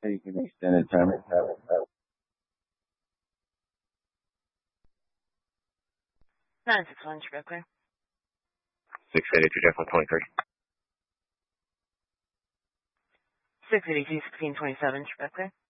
Taking extended time. 961, Chicago clear. 682, Jeff 123. 682, 1627, Chicago clear.